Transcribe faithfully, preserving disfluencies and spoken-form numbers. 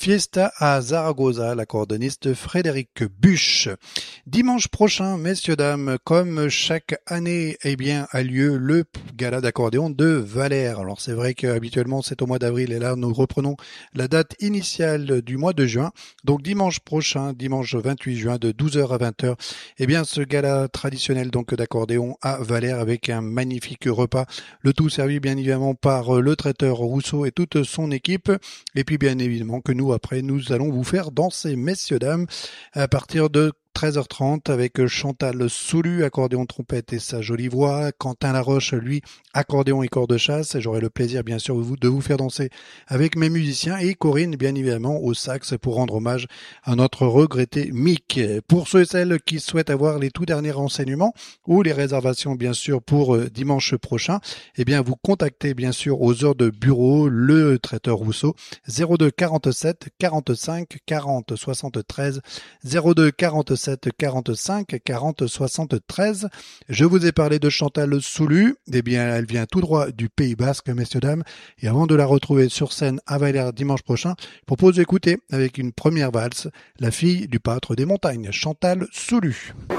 Fiesta à Zaragoza, l'accordéoniste Frédéric Buch. Dimanche prochain, messieurs, dames, comme chaque année, eh bien, a lieu le gala d'accordéon de Valère. Alors, c'est vrai qu'habituellement, c'est au mois d'avril et là, nous reprenons la date initiale du mois de juin. Donc, dimanche prochain, dimanche vingt-huit juin, de douze heures à vingt heures, eh bien, ce gala traditionnel, donc, d'accordéon à Valère avec un magnifique repas. Le tout servi, bien évidemment, par le traiteur Rousseau et toute son équipe. Et puis, bien évidemment, que nous, après, nous allons vous faire danser, messieurs, dames, à partir de treize heures trente avec Chantal Soulu, accordéon trompette et sa jolie voix, Quentin Laroche, lui, accordéon et corps de chasse, et j'aurai le plaisir bien sûr de vous faire danser avec mes musiciens, et Corinne bien évidemment au sax pour rendre hommage à notre regretté Mick. Pour ceux et celles qui souhaitent avoir les tout derniers renseignements ou les réservations bien sûr pour dimanche prochain, eh bien vous contactez bien sûr aux heures de bureau le traiteur Rousseau zéro deux quarante-sept quarante-cinq quarante soixante-treize zéro deux quarante-sept quarante-cinq quarante soixante-treize. Je vous ai parlé de Chantal Soulu. Eh bien, elle vient tout droit du Pays Basque, messieurs, dames. Et avant de la retrouver sur scène à Valère dimanche prochain, je propose d'écouter avec une première valse La fille du pâtre des montagnes, Chantal Soulu.